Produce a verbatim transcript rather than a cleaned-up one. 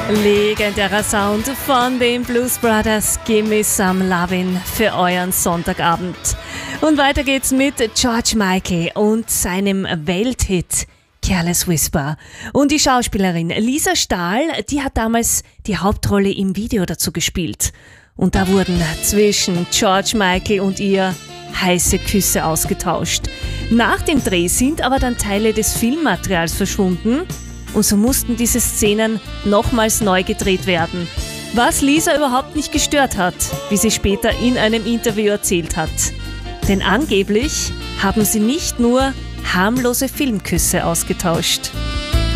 Legendärer Sound von den Blues Brothers, Gimme Some Lovin' für euren Sonntagabend. Und weiter geht's mit George Michael und seinem Welthit Careless Whisper. Und die Schauspielerin Lisa Stahl, die hat damals die Hauptrolle im Video dazu gespielt. Und da wurden zwischen George Michael und ihr heiße Küsse ausgetauscht. Nach dem Dreh sind aber dann Teile des Filmmaterials verschwunden. Und so mussten diese Szenen nochmals neu gedreht werden, was Lisa überhaupt nicht gestört hat, wie sie später in einem Interview erzählt hat. Denn angeblich haben sie nicht nur harmlose Filmküsse ausgetauscht.